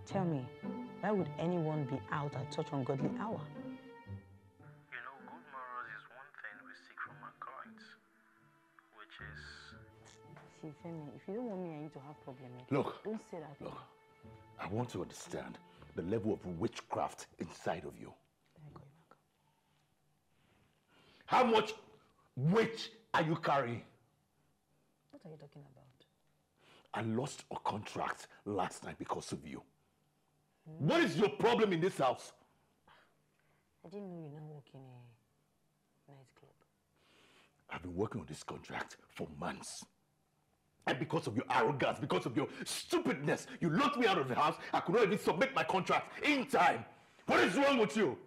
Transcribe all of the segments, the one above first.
Tell me, why would anyone be out at such ungodly hour? You know, good morals is one thing we seek from our clients, which is... See, Femi, if you don't want me and you to have problems, look, don't say that. Look, I want to understand the level of witchcraft inside of you. How much witch are you carrying? What are you talking about? I lost a contract last night because of you. What is your problem in this house? I didn't know you now work in a nightclub. I've been working on this contract for months. And because of your arrogance, because of your stupidness, you locked me out of the house. I could not even submit my contract in time. What is wrong with you?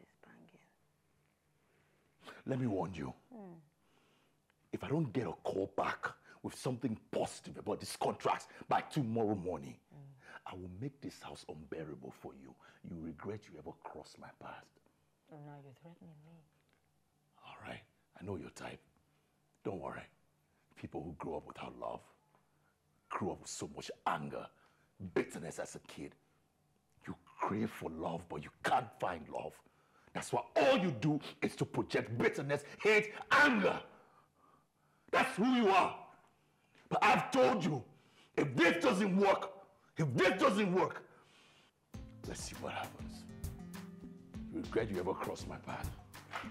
Let me warn you. If I don't get a call back with something positive about this contract by tomorrow morning, I will make this house unbearable for you. You regret you ever crossed my path. Oh, now you're threatening me. All right, I know your type. Don't worry. People who grow up without love, grew up with so much anger, bitterness as a kid. You crave for love, but you can't find love. That's why all you do is to project bitterness, hate, anger. That's who you are. But I've told you, if this doesn't work, let's see what happens. You regret you ever crossed my path.